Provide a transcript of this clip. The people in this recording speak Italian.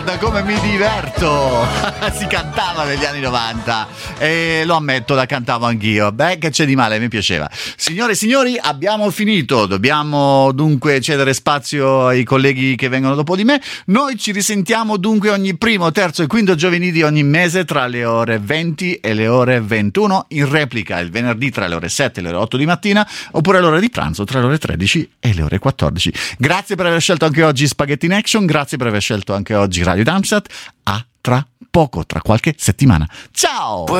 Da come mi diverto. Si cantava negli anni 90 e lo ammetto, la cantavo anch'io. Beh, che c'è di male, mi piaceva. Signore e signori, abbiamo finito. Dobbiamo dunque cedere spazio ai colleghi che vengono dopo di me. Noi ci risentiamo dunque ogni primo, terzo e quinto giovedì di ogni mese tra le ore 20 e le ore 21, in replica il venerdì tra le ore 7 e le ore 8 di mattina, oppure l'ora di pranzo tra le ore 13 e le ore 14. Grazie per aver scelto anche oggi Spaghetti in Action, grazie per aver scelto anche oggi Radio Darmstadt. A tra poco, tra qualche settimana. Ciao!